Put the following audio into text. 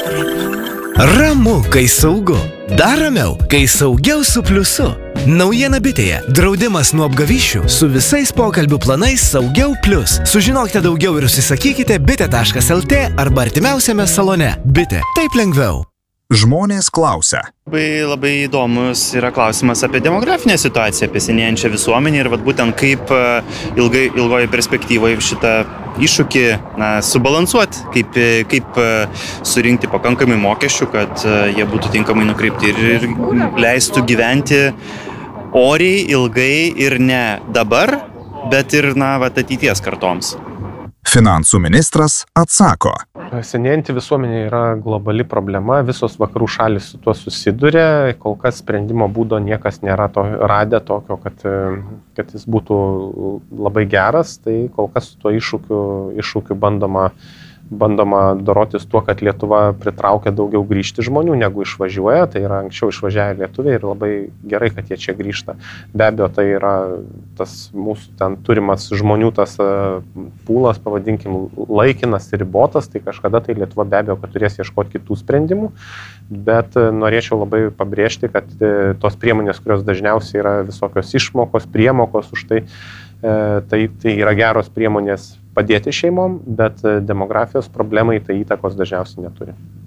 Ramu, kai saugu. Dar ramiau, kai saugiau su pliusu. Naujiena bitėje. Draudimas nuo apgavysčių su visais pokalbių planais Saugiau Plius. Sužinokite daugiau ir užsisakykite bite.lt arba artimiausiame salone. Bitė. Taip lengviau. Žmonės klausia. Labai įdomus yra klausimas apie demografinę situaciją, apie senėjančią visuomenę ir būtent kaip ilgoje perspektyvoje šitą iššūkį subalansuoti, kaip surinkti pakankamai mokesčių, kad jie būtų tinkamai nukreipti ir leistų gyventi oriai, ilgai ir ne dabar, bet ir ateities kartoms. Finansų ministras atsako. Senėjanti visuomenė yra globali problema, visos vakarų šalys su tuo susiduria, kol kas sprendimo būdo niekas nėra radę tokio, kad jis būtų labai geras, tai kol kas su tuo iššūkiu bandoma dorotis tuo, kad Lietuva pritraukia daugiau grįžti žmonių, negu išvažiuoja, tai yra anksčiau išvažiavę lietuviai ir labai gerai, kad jie čia grįžta. Be abejo, tai yra tas mūsų ten turimas žmonių, tas pūlas, pavadinkim, laikinas ir ribotas, tai kažkada tai Lietuva be abejo, kad turės ieškoti kitų sprendimų, bet norėčiau labai pabrėžti, kad tos priemonės, kurios dažniausiai yra visokios išmokos, priemokos už tai yra geros priemonės padėti šeimom, bet demografijos problemai tai įtakos dažniausiai neturi.